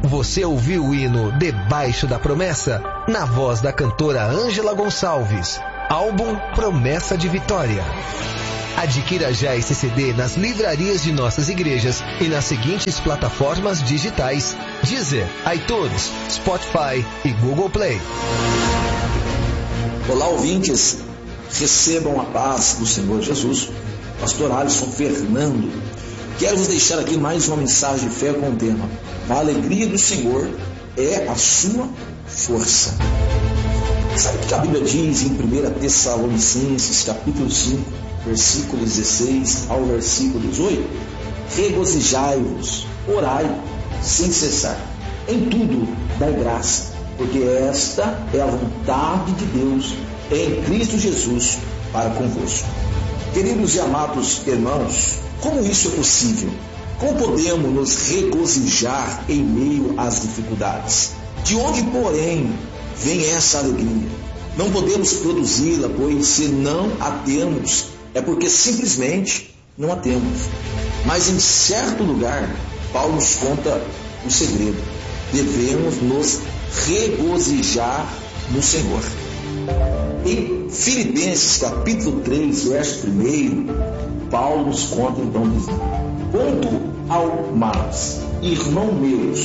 Você ouviu o hino Debaixo da Promessa? Na voz da cantora Ângela Gonçalves. Álbum Promessa de Vitória. Adquira já esse CD nas livrarias de nossas igrejas e nas seguintes plataformas digitais: Deezer, iTunes, Spotify e Google Play. Olá, ouvintes. Recebam a paz do Senhor Jesus. Pastor Alisson Fernando. Quero vos deixar aqui mais uma mensagem de fé com o tema: a alegria do Senhor é a sua força. Sabe o que a Bíblia diz em 1 Tessalonicenses, capítulo 5, versículo 16 ao versículo 18? Regozijai-vos, orai, sem cessar. Em tudo dai graça, porque esta é a vontade de Deus em Cristo Jesus para convosco. Queridos e amados irmãos, como isso é possível? Como podemos nos regozijar em meio às dificuldades? De onde, porém, vem essa alegria? Não podemos produzi-la, pois se não a temos, é porque simplesmente não a temos. Mas em certo lugar, Paulo nos conta o segredo. Devemos nos regozijar no Senhor. Em Filipenses capítulo 3, verso 1, Paulo nos conta então dizendo: quanto ao mais, irmão meus,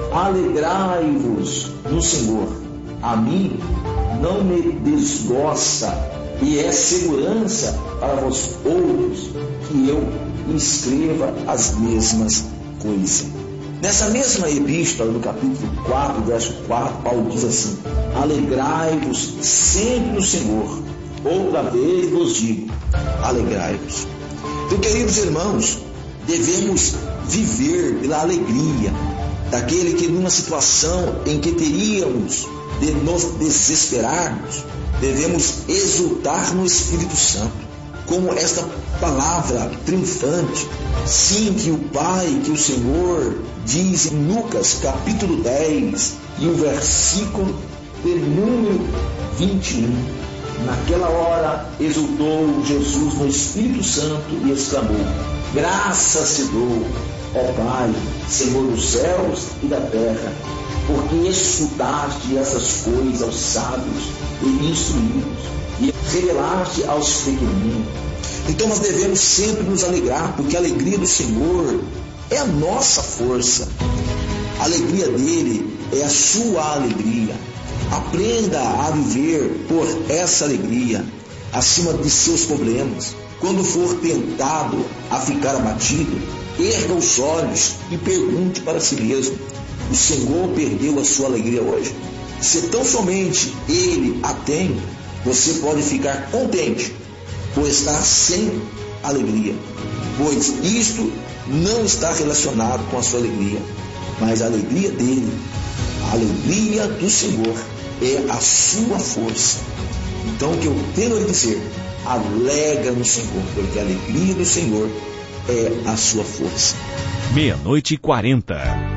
alegrai-vos no Senhor. A mim não me desgosta e é segurança para vós outros que eu escreva as mesmas coisas. Nessa mesma epístola, no capítulo 4, verso 4, Paulo diz assim: alegrai-vos sempre no Senhor. Outra vez vos digo, alegrai-vos. Então, queridos irmãos, devemos viver pela alegria daquele que, numa situação em que teríamos de nos desesperarmos, devemos exultar no Espírito Santo, como esta palavra triunfante, sim, que o Pai, que o Senhor diz em Lucas capítulo 10 e o versículo de número 21. Naquela hora exultou Jesus no Espírito Santo e exclamou: graças te dou, ó Pai, Senhor dos céus e da terra, porque escutaste essas coisas aos sábios e instruídos e revelaste aos pequeninos. Então nós devemos sempre nos alegrar, porque a alegria do Senhor é a nossa força. A alegria dele é a sua alegria. Aprenda a viver por essa alegria, acima de seus problemas. Quando for tentado a ficar abatido, erga os olhos e pergunte para si mesmo: o Senhor perdeu a sua alegria hoje? Se tão somente Ele a tem, você pode ficar contente por estar sem alegria, pois isto não está relacionado com a sua alegria, mas a alegria dele, a alegria do Senhor é a sua força. Então o que eu tenho a dizer: alegra no Senhor, porque a alegria do Senhor é a sua força. 00:40